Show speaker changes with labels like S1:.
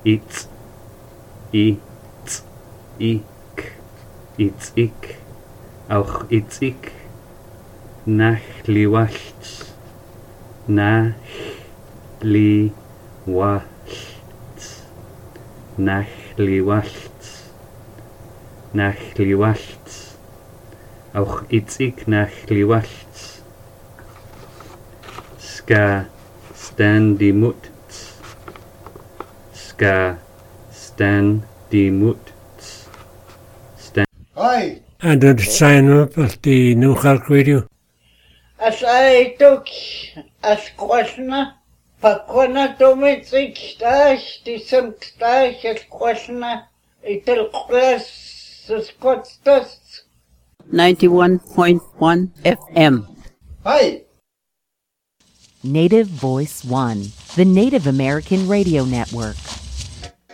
S1: It, it, ik, it's ik, auch it's ik, nach liwalts, nach liwalts, nach liwalts, nach liwalts, auch it's ik nach liwalts, ska stan die mut, ska stan die mut, stan.
S2: Hi.
S3: And to sign up at the New York Radio.
S4: As I took as questioner, pakona domitik stach, disem stach as questioner, itel class scotstas.
S5: 91.1 FM.
S2: Hi.
S6: Native Voice One, the Native American Radio Network.